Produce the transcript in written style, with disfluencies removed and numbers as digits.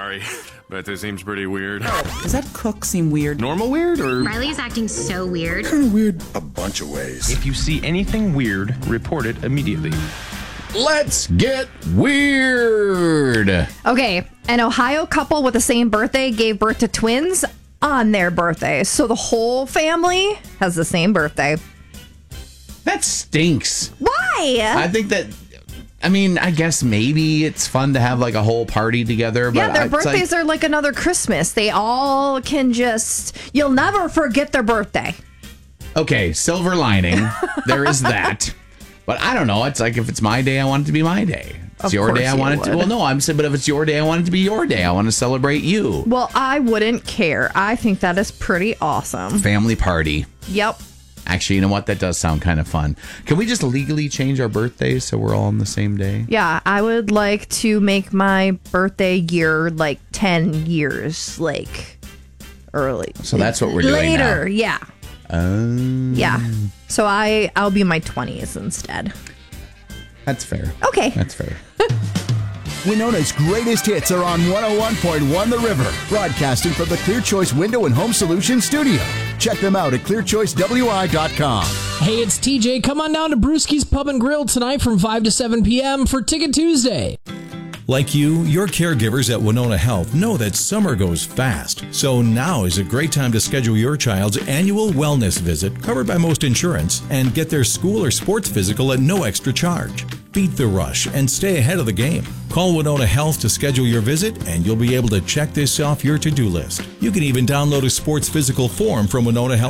Sorry, but this seems pretty weird. Does that cook seem weird? Normal weird or? Riley's acting so weird. Kind of weird a bunch of ways. If you see anything weird, report it immediately. Let's get weird. Okay, an Ohio couple with the same birthday gave birth to twins on their birthday. So the whole family has the same birthday. That stinks. Why? I think that, I guess maybe it's fun to have like a whole party together. But Yeah, their birthdays are like another Christmas. They all can you'll never forget their birthday. Okay, silver lining. There is that. But I don't know. It's like if it's my day, I want it to be my day. It's Of your day, course I want you it to. would. Well, no, I'm saying, but if it's your day, I want it to be your day. I want to celebrate you. Well, I wouldn't care. I think that is pretty awesome. Family party. Yep. Actually, you know what? That does sound kind of fun. Can we just legally change our birthdays so we're all on the same day? Yeah, I would like to make my birthday year like 10 years, like early. So that's what we're doing now. Later, yeah. Yeah. So I'll be in my 20s instead. That's fair. Okay. That's fair. Winona's greatest hits are on 101.1 The River, broadcasting from the Clear Choice Window and Home Solutions studio. Check them out at clearchoicewi.com. Hey, it's TJ. Come on down to Brewski's Pub and Grill tonight from 5 to 7 p.m. for Ticket Tuesday. Like you, your caregivers at Winona Health know that summer goes fast. So now is a great time to schedule your child's annual wellness visit covered by most insurance and get their school or sports physical at no extra charge. Beat the rush and stay ahead of the game. Call Winona Health to schedule your visit and you'll be able to check this off your to-do list. You can even download a sports physical form from Winona Health